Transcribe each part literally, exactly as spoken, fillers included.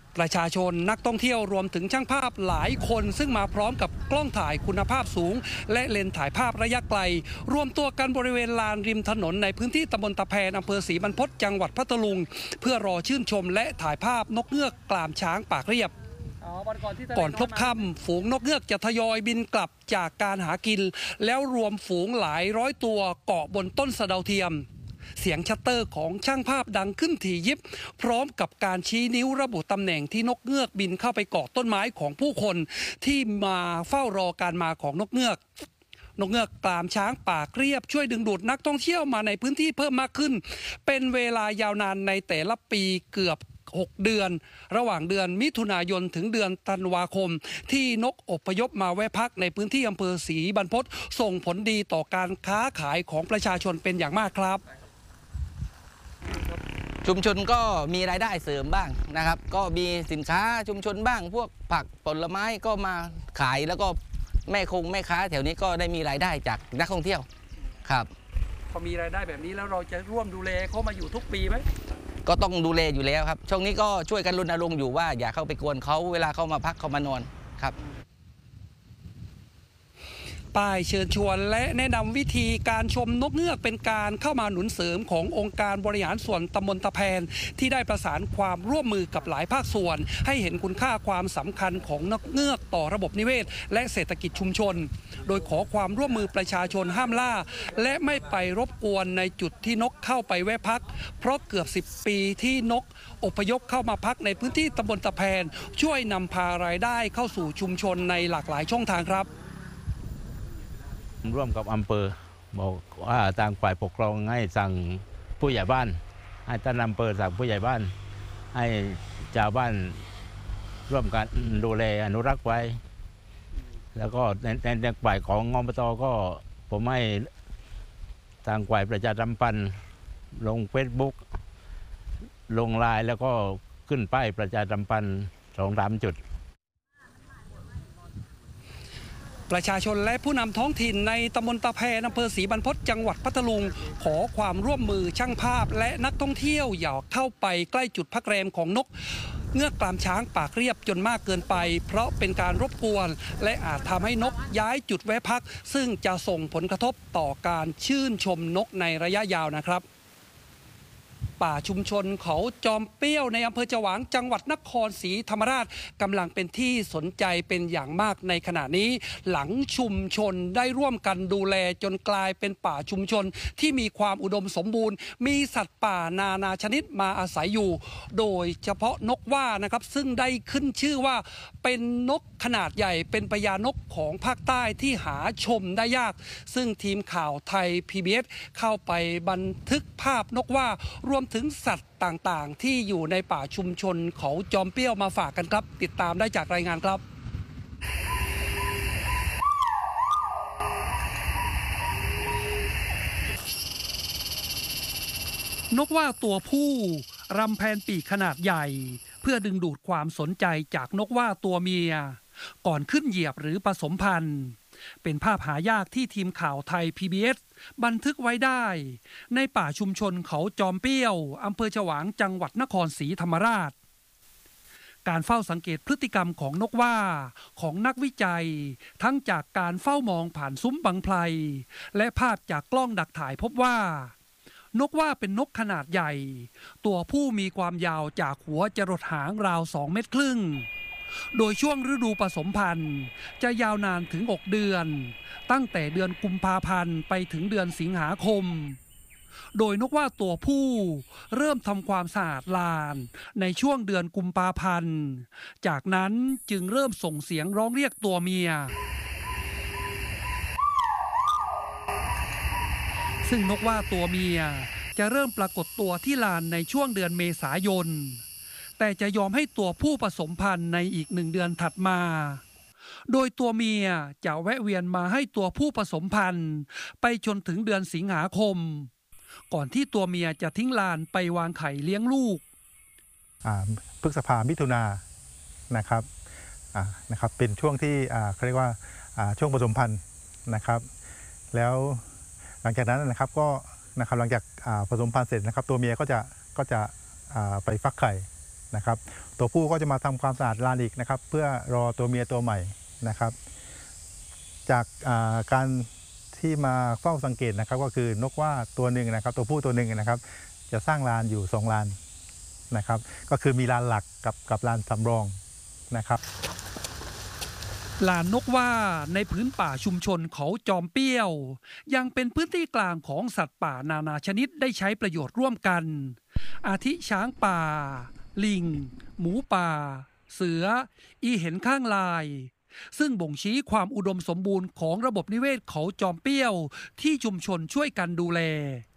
ประชาชนนักท่องเที่ยวรวมถึงช่างภาพหลายคนซึ่งมาพร้อมกับกล้องถ่ายคุณภาพสูงและเลนส์ถ่ายภาพระยะไกลรวมตัวกันบริเวณลานริมถนนในพื้นที่ตำบลตะแพนอำเภอศรีบรรพตจังหวัดพัทลุงเพื่อรอชื่นชมและถ่ายภาพนกเงือกกลามช้างปากเรียบก่อนพบค่ำฝูงนกเงือกจะทยอยบินกลับจากการหากินแล้วรวมฝูงหลายร้อยตัวเกาะบนต้นสะเดาเทียมเสียงชัตเตอร์ของช่างภาพดังขึ้นถี่ยิบพร้อมกับการชี้นิ้วระบุตำแหน่งที่นกเงือกบินเข้าไปเกาะต้นไม้ของผู้คนที่มาเฝ้ารอการมาของนกเงือกนกเงือกกลามช้างปากเรียบช่วยดึงดูดนักท่องเที่ยวมาในพื้นที่เพิ่มมากขึ้นเป็นเวลายาวนานในแต่ละปีเกือบหกเดือนระหว่างเดือนมิถุนายนถึงเดือนธันวาคมที่นกอพยพมาแวะพักในพื้นที่อำเภอศรีบรรพตส่งผลดีต่อการค้าขายของประชาชนเป็นอย่างมากครับชุมชนก็มีรายได้เสริมบ้างนะครับก็มีสินค้าชุมชนบ้างพวกผักผลไม้ก็มาขายแล้วก็แม่คงแม่ค้าแถวนี้ก็ได้มีรายได้จากนักท่องเที่ยวครับพอมีรายได้แบบนี้แล้วเราจะร่วมดูแลเขามาอยู่ทุกปีไหมก็ต้องดูแลอยู่แล้วครับช่วงนี้ก็ช่วยกันรณรงค์อยู่ว่าอย่าเข้าไปกวนเขาเวลาเขามาพักเขามานอนครับป้ายเชิญชวนและแนะนำวิธีการชมนกเงือกเป็นการเข้ามาหนุนเสริมขององค์การบริหารส่วนตำบลตะแพนที่ได้ประสานความร่วมมือกับหลายภาคส่วนให้เห็นคุณค่าความสำคัญของนกเงือกต่อระบบนิเวศและเศรษฐกิจชุมชนโดยขอความร่วมมือประชาชนห้ามล่าและไม่ไปรบกวนในจุดที่นกเข้าไปแวะพักเพราะเกือบสิบปีที่นกอพยพเข้ามาพักในพื้นที่ตำบลตะแพนช่วยนำพารายได้เข้าสู่ชุมชนในหลากหลายช่องทางครับร่วมกับอำเภอบอกว่าทางฝ่ายปกครองให้สั่งผู้ใหญ่บ้านให้ท่านอำเภอสั่งผู้ใหญ่บ้านให้ชาวบ้านร่วมกันดูแลอนุรักษ์ไว้แล้วก็ในในฝ่ายของอบตก็ผมให้ทางฝ่ายประชาสัมพันธ์ลงเฟซบุ๊กลงไลน์แล้วก็ขึ้นป้ายประชาสัมพันธ์สองสามจุดประชาชนและผู้นำท้องถิ่นในตำบลตะแพนอำเภอศรีบรรพตจังหวัดพัทลุงขอความร่วมมือช่างภาพและนักท่องเที่ยวอย่าเข้าไปใกล้จุดพักแรมของนกเงือกกลามช้างปากเรียบจนมากเกินไปเพราะเป็นการรบกวนและอาจทำให้นกย้ายจุดแวะพักซึ่งจะส่งผลกระทบต่อการชื่นชมนกในระยะยาวนะครับป่าชุมชนเขาจอมเปรี้ยวในอำเภอฉวางจังหวัดนครศรีธรรมราชกำลังเป็นที่สนใจเป็นอย่างมากในขณะนี้หลังชุมชนได้ร่วมกันดูแลจนกลายเป็นป่าชุมชนที่มีความอุดมสมบูรณ์มีสัตว์ป่านานาชนิดมาอาศัยอยู่โดยเฉพาะนกว่านะครับซึ่งได้ขึ้นชื่อว่าเป็นนกขนาดใหญ่เป็นพญานกของภาคใต้ที่หาชมได้ยากซึ่งทีมข่าวไทย พี บี เอส เข้าไปบันทึกภาพนกว่ารวมถึงสัตว์ต่างๆที่อยู่ในป่าชุมชนเขาจอมเปรี้ยวมาฝากกันครับติดตามได้จากรายงานครับนกว่าตัวผู้รำแผนปีกขนาดใหญ่เพื่อดึงดูดความสนใจจากนกว่าตัวเมียก่อนขึ้นเหยียบหรือผสมพันธุ์เป็นภาพหายากที่ทีมข่าวไทย พี บี เอส บันทึกไว้ได้ในป่าชุมชนเขาจอมเปรี้ยวอำเภอฉวางจังหวัดนครศรีธรรมราชการเฝ้าสังเกตพฤติกรรมของนกว่าของนักวิจัยทั้งจากการเฝ้ามองผ่านซุ้มบังไพรและภาพจากกล้องดักถ่ายพบว่านกว่าเป็นนกขนาดใหญ่ตัวผู้มีความยาวจากหัวจรดหางราวสองเมตรครึ่งโดยช่วงฤดูผสมพันธุ์จะยาวนานถึงหกเดือนตั้งแต่เดือนกุมภาพันธ์ไปถึงเดือนสิงหาคมโดยนกว่าตัวผู้เริ่มทำความสะอาดลานในช่วงเดือนกุมภาพันธ์จากนั้นจึงเริ่มส่งเสียงร้องเรียกตัวเมียซึ่งนกว่าตัวเมียจะเริ่มปรากฏตัวที่ลานในช่วงเดือนเมษายนแต่จะยอมให้ตัวผู้ผสมพันธุ์ในอีกหนึ่งเดือนถัดมาโดยตัวเมียจะแวะเวียนมาให้ตัวผู้ผสมพันธุ์ไปจนถึงเดือนสิงหาคมก่อนที่ตัวเมียจะทิ้งลานไปวางไข่เลี้ยงลูกพฤษภามิถุนานะครับนะครับเป็นช่วงที่เขาเรียกว่าช่วงผสมพันธุ์นะครับแล้วหลังจากนั้นนะครับก็นะครับหลังจากผสมพันธุ์เสร็จนะครับตัวเมียก็จะก็จะไปฟักไข่นะครับตัวผู้ก็จะมาทำความสะอาดลานอีกนะครับเพื่อรอตัวเมียตัวใหม่นะครับจากการที่มาเฝ้าสังเกตนะครับก็คือนกว่าตัวหนึ่งนะครับตัวผู้ตัวหนึ่งนะครับจะสร้างลานอยู่สองลานนะครับก็คือมีลานหลักกับกับลานสำรองนะครับลานนกว่าในพื้นป่าชุมชนเขาจอมเปี้ยวยังเป็นพื้นที่กลางของสัตว์ป่านานาชนิดได้ใช้ประโยชน์ร่วมกันอาทิช้างป่าลิงหมูป่าเสืออีเห็นข้างลายซึ่งบ่งชี้ความอุดมสมบูรณ์ของระบบนิเวศเขาจอมเปี้ยวที่ชุมชนช่วยกันดูแล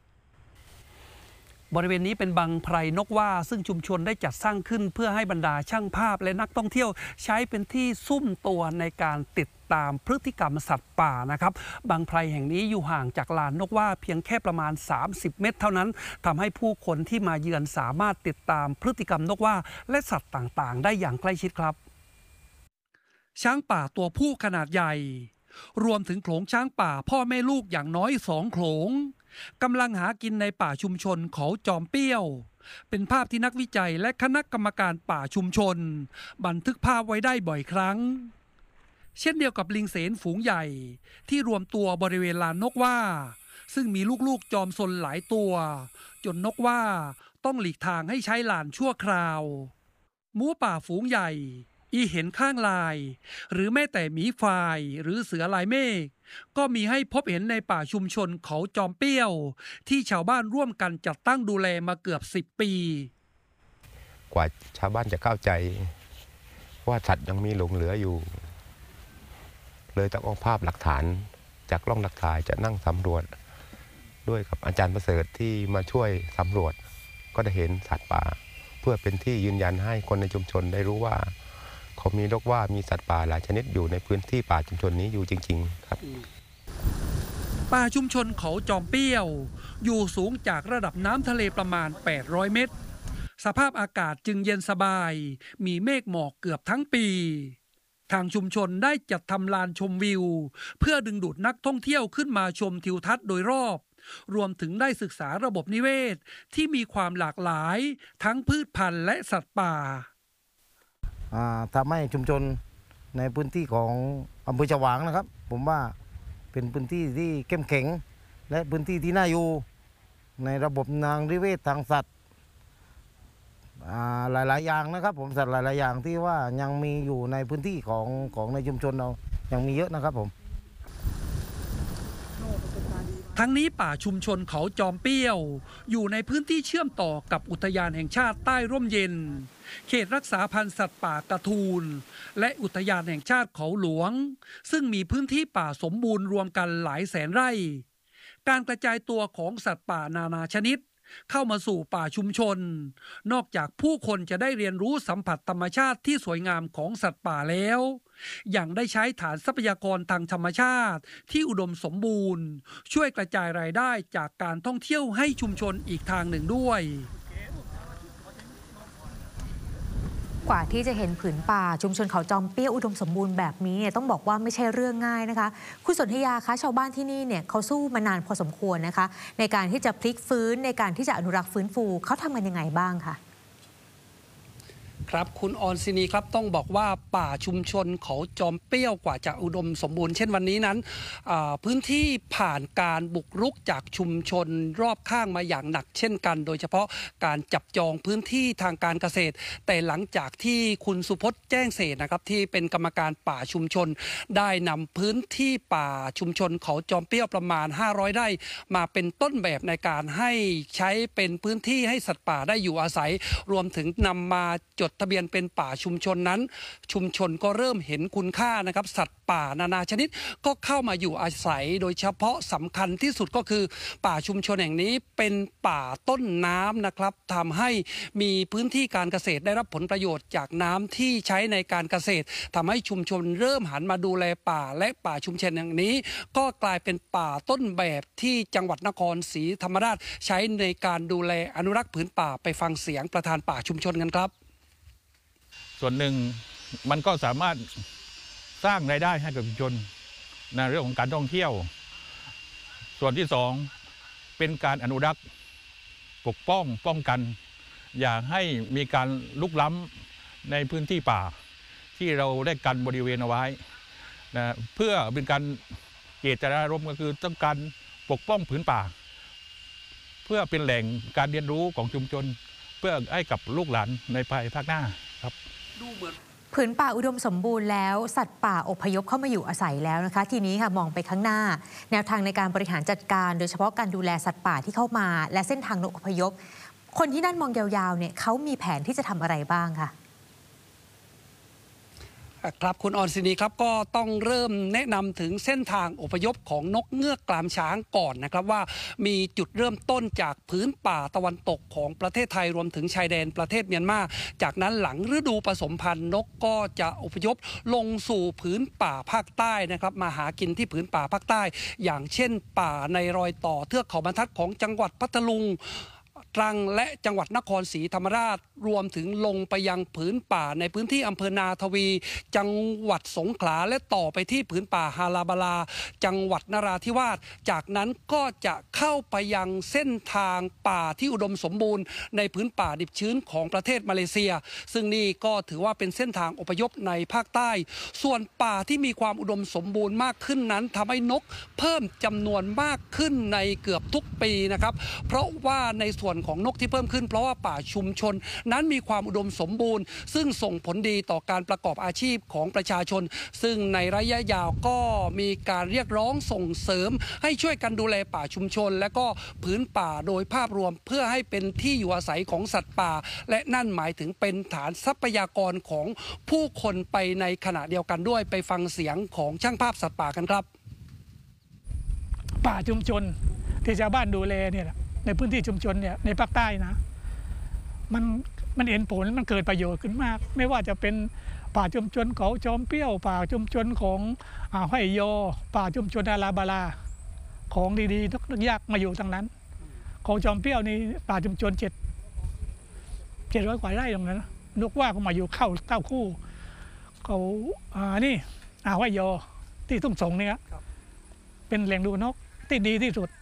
บริเวณนี้เป็นบังไพรนกว่าซึ่งชุมชนได้จัดสร้างขึ้นเพื่อให้บรรดาช่างภาพและนักท่องเที่ยวใช้เป็นที่ซุ่มตัวในการติดตามพฤติกรรมสัตว์ป่านะครับบังไพรแห่งนี้อยู่ห่างจากลานนกว่าเพียงแค่ประมาณสามสิบเมตรเท่านั้นทำให้ผู้คนที่มาเยือนสามารถติดตามพฤติกรรมนกว่าและสัตว์ต่างๆได้อย่างใกล้ชิดครับช้างป่าตัวผู้ขนาดใหญ่รวมถึงโขลงช้างป่าพ่อแม่ลูกอย่างน้อยสองโขลงกำลังหากินในป่าชุมชนเขาจอมเปี้ยวเป็นภาพที่นักวิจัยและคณะกรรมการป่าชุมชนบันทึกภาพไว้ได้บ่อยครั้งเช่นเดียวกับลิงเสนฝูงใหญ่ที่รวมตัวบริเวณลานนกว่าซึ่งมีลูกๆจอมซนหลายตัวจนนกว่าต้องหลีกทางให้ใช้ลานชั่วคราวหมูป่าฝูงใหญ่อีเห็นข้างลายหรือแม้แต่หมีฟายหรือเสือลายเมฆก็มีให้พบเห็นในป่าชุมชนเขาจอมเปี้ยวที่ชาวบ้านร่วมกันจัดตั้งดูแลมาเกือบสิบปีกว่าชาวบ้านจะเข้าใจว่าสัตว์ยังมีหลงเหลืออยู่เลยต้องเอาภาพหลักฐานจากกล้องหลักถ่ายจะนั่งสำรวจด้วยกับอาจารย์ประเสริฐที่มาช่วยสำรวจก็ได้เห็นสัตว์ป่าเพื่อเป็นที่ยืนยันให้คนในชุมชนได้รู้ว่าเขามีนกว่ามีสัตว์ป่าหลายชนิดอยู่ในพื้นที่ป่าชุมชนนี้อยู่จริงๆครับป่าชุมชนเขาจอมเปี้ยวอยู่สูงจากระดับน้ำทะเลประมาณแปดร้อยเมตรสภาพอากาศจึงเย็นสบายมีเมฆหมอกเกือบทั้งปีทางชุมชนได้จัดทำลานชมวิวเพื่อดึงดูดนักท่องเที่ยวขึ้นมาชมทิวทัศน์โดยรอบรวมถึงได้ศึกษาระบบนิเวศที่มีความหลากหลายทั้งพืชพันธุ์และสัตว์ป่าทำให้ชุมชนในพื้นที่ของอำเภอฉวางนะครับผมว่าเป็นพื้นที่ที่เข้มแข็งและพื้นที่ที่น่าอยู่ในระบบทางนิเวศทางสัตว์หลายๆอย่างนะครับผมสัตว์หลายๆอย่างที่ว่ายังมีอยู่ในพื้นที่ของของในชุมชนเรายังมีเยอะนะครับผมทั้งนี้ป่าชุมชนเขาจอมเปี้ยวอยู่ในพื้นที่เชื่อมต่อกับอุทยานแห่งชาติใต้ร่มเย็นเขตรักษาพันธุ์สัตว์ป่ากระทูลและอุทยานแห่งชาติเขาหลวงซึ่งมีพื้นที่ป่าสมบูรณ์รวมกันหลายแสนไร่การกระจายตัวของสัตว์ป่านานาชนิดเข้ามาสู่ป่าชุมชนนอกจากผู้คนจะได้เรียนรู้สัมผัสธรรมชาติที่สวยงามของสัตว์ป่าแล้วยังได้ใช้ฐานทรัพยากรทางธรรมชาติที่อุดมสมบูรณ์ช่วยกระจายรายได้จากการท่องเที่ยวให้ชุมชนอีกทางหนึ่งด้วยกว่าที่จะเห็นผืนป่าชุมชนเขาจอมเปี้ยวอุดมสมบูรณ์แบบนี้เนี่ยต้องบอกว่าไม่ใช่เรื่องง่ายนะคะคุณสนธยาคะชาวบ้านที่นี่เนี่ยเขาสู้มานานพอสมควรนะคะในการที่จะพลิกฟื้นในการที่จะอนุรักษ์ฟื้นฟูเขาทำกันยังไงบ้างคะครับคุณออนซินีครับต้องบอกว่าป่าชุมชนเขาจอมเปี้ยวกว่าจะอุดมสมบูรณ์เช่นวันนี้นั้นพื้นที่ผ่านการบุกรุกจากชุมชนรอบข้างมาอย่างหนักเช่นกันโดยเฉพาะการจับจองพื้นที่ทางการเกษตรแต่หลังจากที่คุณสุพจน์แจ้งเศษนะครับที่เป็นกรรมการป่าชุมชนได้นำพื้นที่ป่าชุมชนเขาจอมเปี้ยวประมาณห้าร้อยไร่มาเป็นต้นแบบในการให้ใช้เป็นพื้นที่ให้สัตว์ป่าได้อยู่อาศัยรวมถึงนำมาจดทะเบียนเป็นป่าชุมชนนั้นชุมชนก็เริ่มเห็นคุณค่านะครับสัตว์ป่านานาชนิดก็เข้ามาอยู่อาศัยโดยเฉพาะสำคัญที่สุดก็คือป่าชุมชนแห่งนี้เป็นป่าต้นน้ำนะครับทำให้มีพื้นที่การเกษตรได้รับผลประโยชน์จากน้ำที่ใช้ในการเกษตรทำให้ชุมชนเริ่มหันมาดูแลป่าและป่าชุมชนแห่งนี้ก็กลายเป็นป่าต้นแบบที่จังหวัดนครศรีธรรมราชใช้ในการดูแลอนุรักษ์ผืนป่าไปฟังเสียงประธานป่าชุมชนกันครับส่วนหนึ่งมันก็สามารถสร้างรายได้ให้กับชุมชนในเรื่องของการท่องเที่ยวส่วนที่สองเป็นการอนุรักษ์ปกป้องป้องกันอย่าให้มีการลุกล้ำในพื้นที่ป่าที่เราได้กันบริเวณเอาไว้นะเพื่อเป็นการเจตนารมณ์ก็คือต้องการปกป้องผืนป่าเพื่อเป็นแหล่งการเรียนรู้ของชุมชนเพื่อให้กับลูกหลานในภายภาคหน้าครับดูเหมือนผืนป่าอุดมสมบูรณ์แล้วสัตว์ป่าอพยพเข้ามาอยู่อาศัยแล้วนะคะทีนี้ค่ะมองไปข้างหน้าแนวทางในการบริหารจัดการโดยเฉพาะการดูแลสัตว์ป่าที่เข้ามาและเส้นทางนกอพยพคนที่นั่นมองยาวๆเนี่ยเขามีแผนที่จะทำอะไรบ้างคะครับคุณออนซินีครับก็ต้องเริ่มแนะนำถึงเส้นทางอพยพของนกเงือกกลามช้างก่อนนะครับว่ามีจุดเริ่มต้นจากพื้นป่าตะวันตกของประเทศไทยรวมถึงชายแดนประเทศเมียนมาจากนั้นหลังฤดูผสมพันธุ์นกก็จะอพยพลงสู่พื้นป่าภาคใต้นะครับมาหากินที่พื้นป่าภาคใต้ อย่างเช่นป่าในรอยต่อเทือกเขาบรรทัดของจังหวัดพัทลุงตรังและจังหวัดนครศรีธรรมราชรวมถึงลงไปยังผืนป่าในพื้นที่อำเภอนาทวี จังหวัดสงขลาและต่อไปที่ผืนป่าฮาราบาลาจังหวัดนราธิวาสจากนั้นก็จะเข้าไปยังเส้นทางป่าที่อุดมสมบูรณ์ในพื้นป่าดิบชื้นของประเทศมาเลเซียซึ่งนี่ก็ถือว่าเป็นเส้นทางอพยพในภาคใต้ส่วนป่าที่มีความอุดมสมบูรณ์มากขึ้นนั้นทำให้นกเพิ่มจำนวนมากขึ้นในเกือบทุกปีนะครับเพราะว่าในส่วนของนกที่เพิ่มขึ้นเพราะว่าป่าชุมชนนั้นมีความอุดมสมบูรณ์ซึ่งส่งผลดีต่อการประกอบอาชีพของประชาชนซึ่งในระยะยาวก็มีการเรียกร้องส่งเสริมให้ช่วยกันดูแลป่าชุมชนและก็ผืนป่าโดยภาพรวมเพื่อให้เป็นที่อยู่อาศัยของสัตว์ป่าและนั่นหมายถึงเป็นฐานทรัพยากรของผู้คนไปในขณะเดียวกันด้วยไปฟังเสียงของช่างภาพสัตว์ป่ากันครับป่าชุมชนที่ชาวบ้านดูแลเนี่ยในพื้นที่ชุมชนเนี่ยในภาคใต้นะมันมันเห็นผลมันเกิดประโยชน์ขึ้นมากไม่ว่าจะเป็นป่าชุมชนเขาจอมเปรี้ยวป่าชุมชนของอ่าห้อยยอป่าชุมชนอาราบาลาของดีๆทุกยากมาอยู่ทางนั้นของจอมเปรี้ยวนี่ป่าชุมชนเจ็ดเจ็ดร้อยกว่าไร่ตรงนั้นนกว่าก็มาอยู่เข้าเต้าคู่เขาอ่านี่อ่าห้อยยอที่ทุ่งสงเนี่ยเป็นแหล่งดูนกที่ดีที่สุด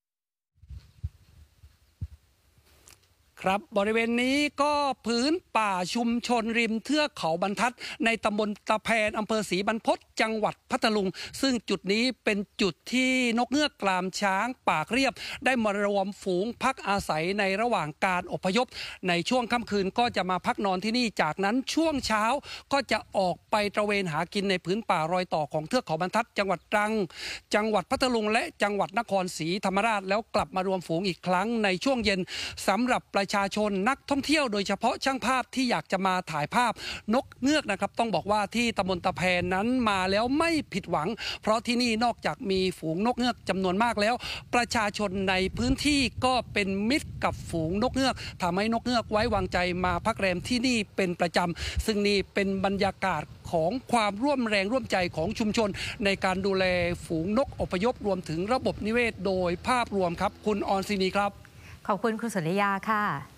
ครับบริเวณนี้ก็พื้นป่าชุมชนริมเทือกเขาบรรทัดในตำบลตะแพนอำเภอศรีบรรพตจังหวัดพัทลุงซึ่งจุดนี้เป็นจุดที่นกเงือกกลามช้างปากเรียบได้มารวมฝูงพักอาศัยในระหว่างการอพยพในช่วงค่ำคืนก็จะมาพักนอนที่นี่จากนั้นช่วงเช้าก็จะออกไปตระเวนหากินในพื้นป่ารอยต่อของเทือกเขาบรรทัดจังหวัดตรังจังหวัดพัทลุงและจังหวัดนครศรีธรรมราชแล้วกลับมารวมฝูงอีกครั้งในช่วงเย็นสำหรับประชาชนนักท่องเที่ยวโดยเฉพาะช่างภาพที่อยากจะมาถ่ายภาพนกเงือกนะครับต้องบอกว่าที่ตำบลตะแพนนั้นมาแล้วไม่ผิดหวังเพราะที่นี่นอกจากมีฝูงนกเงือกจำนวนมากแล้วประชาชนในพื้นที่ก็เป็นมิตรกับฝูงนกเงือกทำให้นกเงือกไว้วางใจมาพักแรมที่นี่เป็นประจำซึ่งนี่เป็นบรรยากาศของความร่วมแรงร่วมใจของชุมชนในการดูแลฝูงนกอพยพรวมถึงระบบนิเวศโดยภาพรวมครับคุณออนซินีครับขอบคุณคุณสุริยาค่ะ